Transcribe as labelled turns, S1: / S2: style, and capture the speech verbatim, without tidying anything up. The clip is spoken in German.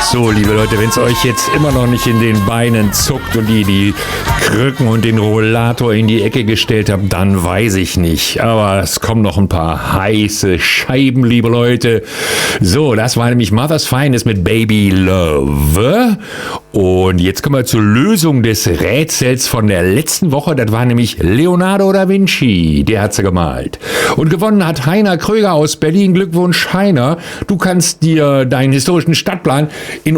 S1: So, liebe Leute, wenn es euch jetzt immer noch nicht in den Beinen zuckt und ihr die Krücken und den Rollator in die Ecke gestellt habt, dann weiß ich nicht. Aber es kommen noch ein paar heiße Scheiben, liebe Leute. So, das war nämlich Mother's Finest mit Baby Love. Und jetzt kommen wir zur Lösung des Rätsels von der letzten Woche. Das war nämlich Leonardo da Vinci. Der hat sie gemalt. Und gewonnen hat Heiner Kröger aus Berlin. Glückwunsch, Heiner. Du kannst dir deinen historischen Stadtplan in